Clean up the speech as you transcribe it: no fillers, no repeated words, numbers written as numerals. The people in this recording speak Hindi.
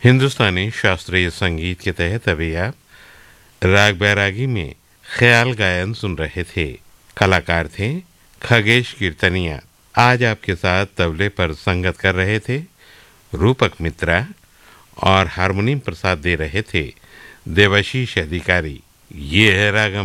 हिंदुस्तानी शास्त्रीय संगीत के तहत अभी आप राग बैरागी में ख्याल गायन सुन रहे थे। कलाकार थे खगेश कीर्तनिया। आज आपके साथ तबले पर संगत कर रहे थे रूपक मित्रा और हारमोनियम पर साथ दे रहे थे देवाशीष अधिकारी। ये है रागम